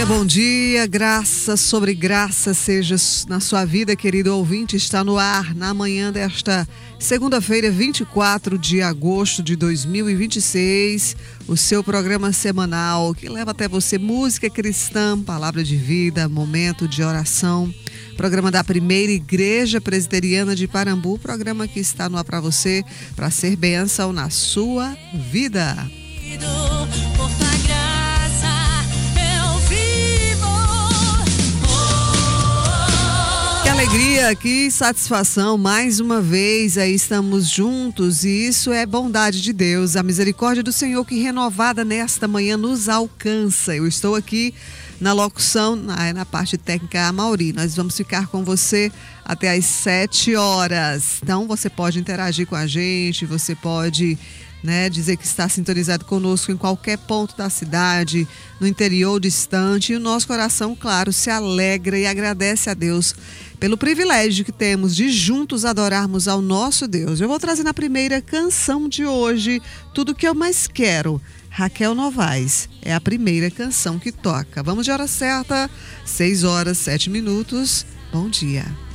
Bom dia, graça sobre graça seja na sua vida, querido ouvinte. Está no ar na manhã desta segunda-feira, 24 de agosto de 2026, o seu programa semanal que leva até você música cristã, palavra de vida, momento de oração. Programa da Primeira Igreja Presbiteriana de Parambu, programa que está no ar para você, para ser bênção na sua vida. Que alegria, que satisfação, mais uma vez aí estamos juntos e isso é bondade de Deus, a misericórdia do Senhor que renovada nesta manhã nos alcança. Eu estou aqui na locução, na parte técnica, a Mauri. Nós vamos ficar com você até às 7 horas. Então você pode interagir com a gente, você pode dizer que está sintonizado conosco em qualquer ponto da cidade, no interior distante. E o nosso coração, claro, se alegra e agradece a Deus pelo privilégio que temos de juntos adorarmos ao nosso Deus. Eu vou trazer na primeira canção de hoje, Tudo Que Eu Mais Quero. Raquel Novaes, é a primeira canção que toca. Vamos de hora certa, 6 horas, 7 minutos. Bom dia.